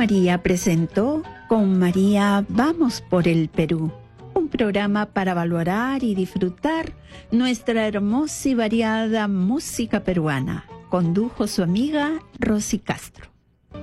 María presentó Con María vamos por el Perú, un programa para valorar y disfrutar nuestra hermosa y variada música peruana. Condujo su amiga Rosy Castro.